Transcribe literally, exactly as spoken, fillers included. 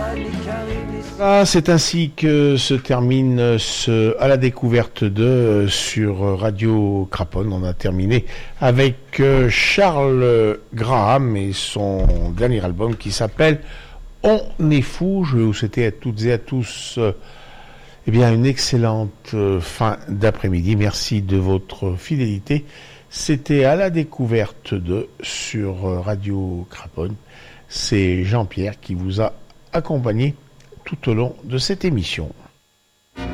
Ah, c'est ainsi que se termine ce À la découverte de sur Radio Craponne. On a terminé avec Charles Graham et son dernier album qui s'appelle On est fou. Je vais vous souhaiter à toutes et à tous eh bien, une excellente fin d'après-midi. Merci de votre fidélité. C'était À la découverte de sur Radio Craponne. C'est Jean-Pierre qui vous a accompagné tout au long de cette émission.